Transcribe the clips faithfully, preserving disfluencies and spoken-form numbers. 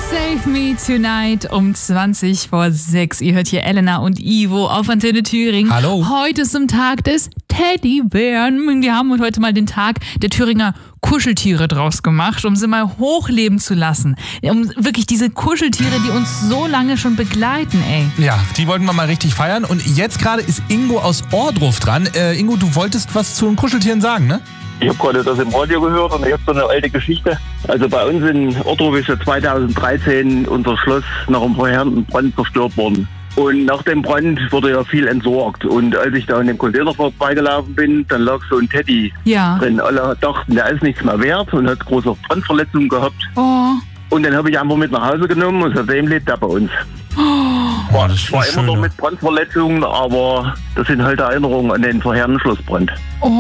Save Me Tonight um zwanzig vor sechs. Ihr hört hier Elena und Ivo auf Antenne Thüringen. Hallo. Heute ist zum Tag des Teddybären. Wir haben heute mal den Tag der Thüringer Kuscheltiere draus gemacht, um sie mal hochleben zu lassen. Um wirklich diese Kuscheltiere, die uns so lange schon begleiten, ey. Ja, die wollten wir mal richtig feiern. Und jetzt gerade ist Ingo aus Ohrdruf dran. Äh, Ingo, du wolltest was zu den Kuscheltieren sagen, ne? Ich habe gerade das im Radio gehört und ich habe so eine alte Geschichte. Also bei uns in Ohrdruf ist ja zweitausenddreizehn unser Schloss nach einem verheerenden Brand zerstört worden. Und nach dem Brand wurde ja viel entsorgt. Und als ich da in dem Container vorbeigelaufen bin, dann lag so ein Teddy Ja. drin. Alle dachten, der ist nichts mehr wert und hat große Brandverletzungen gehabt. Oh. Und den habe ich einfach mit nach Hause genommen und seitdem lebt er bei uns. Boah, das ist War schön, immer noch ja. mit Brandverletzungen, aber das sind halt Erinnerungen an den verheerenden Schlossbrand.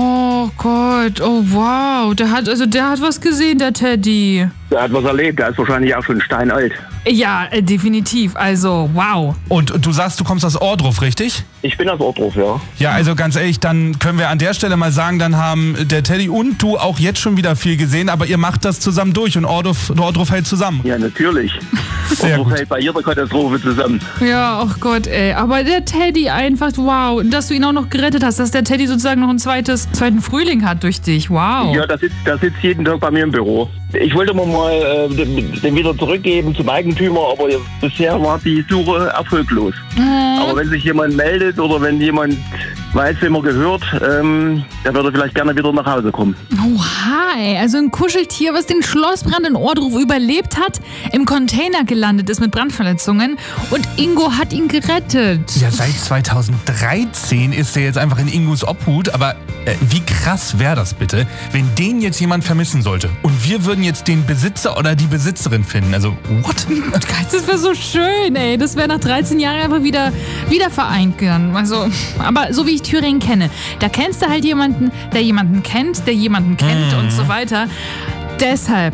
Oh Gott, oh wow. Der hat, also der hat was gesehen, der Teddy. Der hat was erlebt, der ist wahrscheinlich auch schon steinalt. Ja, äh, definitiv. Also, wow. Und du sagst, du kommst aus Ohrdruf, richtig? Ich bin aus Ohrdruf, ja. Ja, also ganz ehrlich, dann können wir an der Stelle mal sagen, dann haben der Teddy und du auch jetzt schon wieder viel gesehen, aber ihr macht das zusammen durch und Ohrdruf, Ohrdruf hält zusammen. Ja, natürlich. Sehr Ohrdruf gut. hält bei jeder Katastrophe zusammen. Ja, ach Gott, ey. Aber der Teddy einfach, wow. Dass du ihn auch noch gerettet hast, dass der Teddy sozusagen noch ein zweites, zweiten Frühling hat durch dich. Wow. Ja, der sitzt, der sitzt jeden Tag bei mir im Büro. Ich wollte mir mal äh, den, den wieder zurückgeben zum Eigentümer, aber bisher war die Suche erfolglos. Mhm. Aber wenn sich jemand meldet oder wenn jemand weiß, wem er gehört, ähm, der würde vielleicht gerne wieder nach Hause kommen. Oha, ey. Also ein Kuscheltier, was den Schlossbrand in Ohrdruf überlebt hat, im Container gelandet ist mit Brandverletzungen und Ingo hat ihn gerettet. Ja, seit zweitausenddreizehn ist er jetzt einfach in Ingos Obhut, aber äh, wie krass wäre das bitte, wenn den jetzt jemand vermissen sollte und wir würden jetzt den Besitzer oder die Besitzerin finden, also what? Das wäre so schön, ey. Das wäre nach dreizehn Jahren einfach wieder, wieder vereint gern. Also, aber so wie ich Thüringen kenne, da kennst du halt jemanden, der jemanden kennt, der jemanden kennt und so weiter. Deshalb,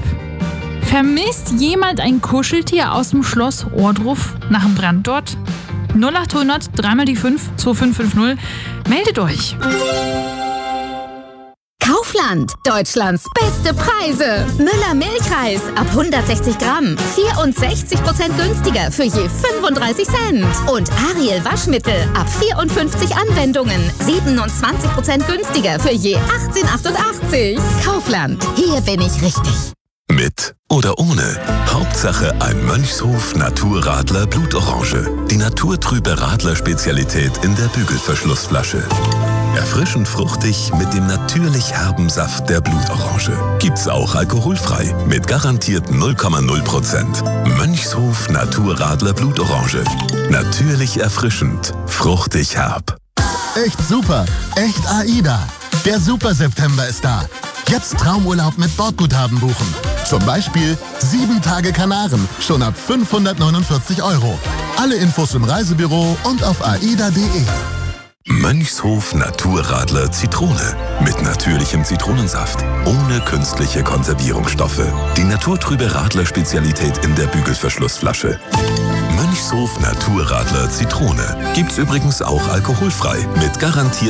vermisst jemand ein Kuscheltier aus dem Schloss Ohrdruf nach dem Brand dort? null acht hundert, dreimal die fünf, zwei fünf fünf null. Meldet euch. Kaufland, Deutschlands beste Preise. Müller Milchreis ab hundertsechzig Gramm, vierundsechzig Prozent günstiger für je fünfunddreißig Cent. Und Ariel Waschmittel ab vierundfünfzig Anwendungen, siebenundzwanzig Prozent günstiger für je achtzehn achtundachtzig. Kaufland, hier bin ich richtig. Mit oder ohne. Hauptsache ein Mönchshof Naturradler Blutorange. Die naturtrübe Radler-Spezialität in der Bügelverschlussflasche. Erfrischend fruchtig mit dem natürlich herben Saft der Blutorange. Gibt's auch alkoholfrei mit garantiert null Komma null Prozent. Mönchshof Naturradler Blutorange. Natürlich erfrischend, fruchtig herb. Echt super, echt AIDA. Der Super September ist da. Jetzt Traumurlaub mit Bordguthaben buchen. Zum Beispiel sieben Tage Kanaren, schon ab fünfhundertneunundvierzig Euro. Alle Infos im Reisebüro und auf aida punkt de. Mönchshof Naturradler Zitrone. Mit natürlichem Zitronensaft. Ohne künstliche Konservierungsstoffe. Die naturtrübe Radler-Spezialität in der Bügelverschlussflasche. Mönchshof Naturradler Zitrone. Gibt's übrigens auch alkoholfrei. Mit garantiert